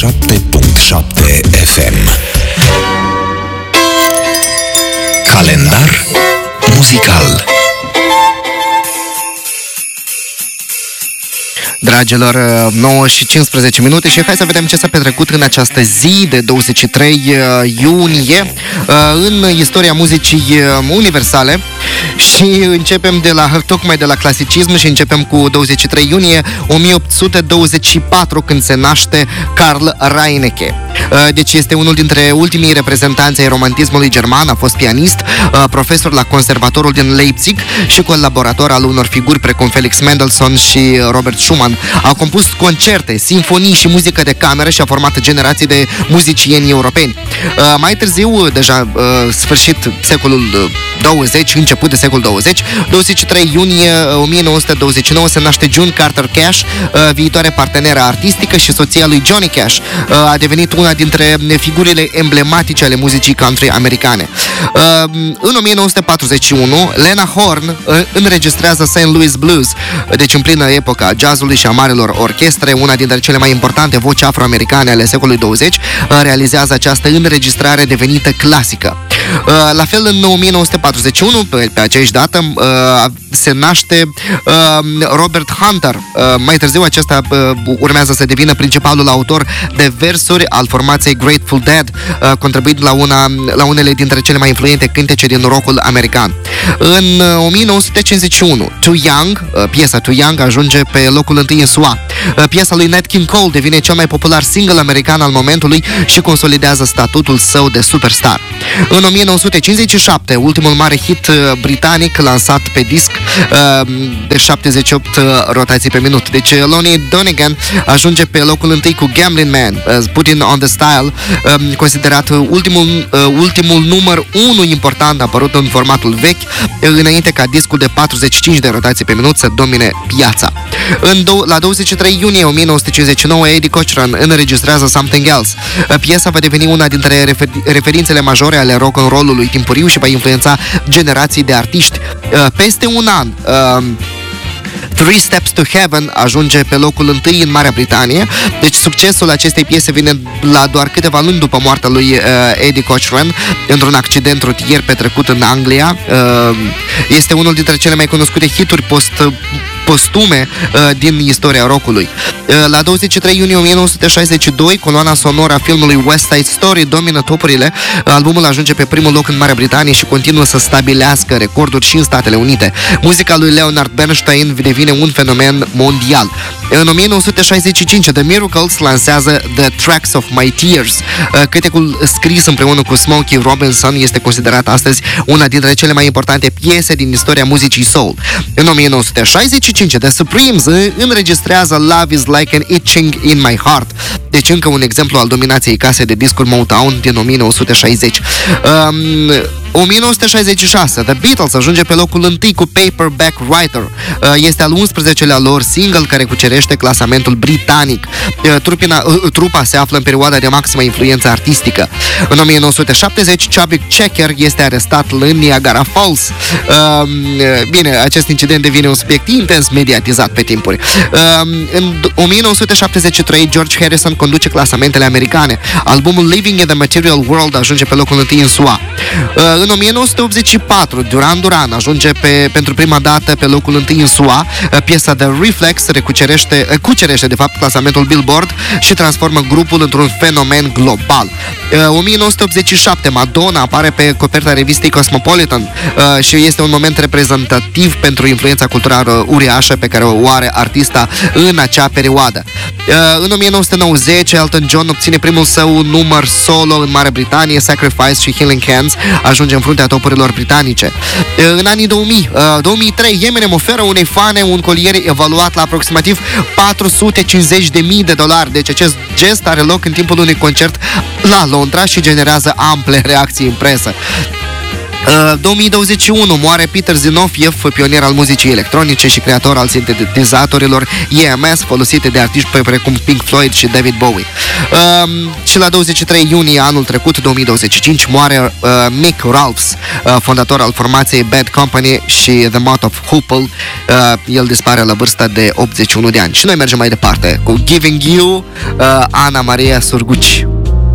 FM. Calendar muzical. Dragilor, 9 și 15 minute și hai să vedem ce s-a petrecut în această zi de 23 iunie în istoria muzicii universale. Și începem tocmai de la clasicism și începem cu 23 iunie 1824, când se naște Carl Reinecke. Deci este unul dintre ultimii reprezentanți ai romantismului german, a fost pianist, profesor la conservatorul din Leipzig și colaborator al unor figuri precum Felix Mendelssohn și Robert Schumann. A compus concerte, sinfonii și muzică de cameră și a format generații de muzicieni europeni. Mai târziu, deja sfârșit secolul 20, început de secol 20, 23 iunie 1929 se naște June Carter Cash, viitoare parteneră artistică și soția lui Johnny Cash. A devenit una dintre figurile emblematice ale muzicii country americane. În 1941, Lena Horne înregistrează St. Louis Blues, deci în plină epoca jazzului și a marilor orchestre, una dintre cele mai importante voci afroamericane ale secolului 20, realizează această înregistrare devenită clasică. La fel, în 1941, pe aceeași dată, se naște Robert Hunter. Mai târziu, acesta urmează să devină principalul autor de versuri al formației Grateful Dead, contribuind la unele dintre cele mai influente cântece din rockul american. În 1951, Too Young, piesa Too Young ajunge pe locul întâi în SUA. Piesa lui Nat King Cole devine cel mai popular single american al momentului și consolidează statutul său de superstar. În 1957, ultimul mare hit britanic lansat pe disc de 78 rotații pe minut. Deci Lonnie Donegan ajunge pe locul întâi cu Gambling Man, Putting on the Style, considerat ultimul număr 1 important apărut în formatul vechi, înainte ca discul de 45 de rotații pe minut să domine piața. La 23 iunie 1959, Eddie Cochran înregistrează Something Else. Piesa va deveni una dintre referințele majore ale rock-and-roll-ului timpuriu și va influența generații de artiști. Peste un an, Three Steps to Heaven ajunge pe locul întâi în Marea Britanie. Deci succesul acestei piese vine la doar câteva luni după moartea lui Eddie Cochran într-un accident rutier petrecut în Anglia. Este unul dintre cele mai cunoscute hituri postume din istoria rockului. La 23 iunie 1962, coloana sonoră a filmului West Side Story domină topurile. Albumul ajunge pe primul loc în Marea Britanie și continuă să stabilească recorduri și în Statele Unite. Muzica lui Leonard Bernstein devine un fenomen mondial. În 1965, The Miracles lansează The Tracks of My Tears. Cântecul scris împreună cu Smokey Robinson este considerat astăzi una dintre cele mai importante piese din istoria muzicii soul. În 1965, The Supremes înregistrează Love is Like an Itching in My Heart. Deci încă un exemplu al dominației casei de discuri Motown din 1960. 1966, The Beatles ajunge pe locul întâi cu Paperback Writer. Este al 11-lea lor single care cucerește clasamentul britanic. Trupa se află în perioada de maximă influență artistică. În 1970, Chubby Checker este arestat în Niagara Falls. Bine, acest incident devine un subiect intens mediatizat pe timpuri. În 1973, George Harrison conduce clasamentele americane. Albumul Living in the Material World ajunge pe locul întâi în SUA. În 1984, Duran Duran ajunge pentru prima dată pe locul întâi în SUA. Piesa The Reflex cucerește de fapt clasamentul Billboard și transformă grupul într-un fenomen global. 1987, Madonna apare pe coperta revistei Cosmopolitan și este un moment reprezentativ pentru influența culturală uriașă pe care o are artista în acea perioadă. În 1990, Elton John obține primul său număr solo în Marea Britanie, Sacrifice și Healing Hands ajunge în fruntea topurilor britanice. În anii 2003, Eminem oferă unei fane un colier evaluat la aproximativ $450.000. Deci acest gest are loc în timpul unui concert la Londra și generează ample reacții în presă. 2021 moare Peter Zinoviev, pionier al muzicii electronice și creator al sintetizatorilor EMS folosite de artiști precum Pink Floyd și David Bowie. Și la 23 iunie anul trecut, 2025, moare Mick Rolfs, fondator al formației Bad Company și The Moth of Hoople. El dispare la vârsta de 81 de ani. Și noi mergem mai departe cu Giving You, Ana Maria Surguci.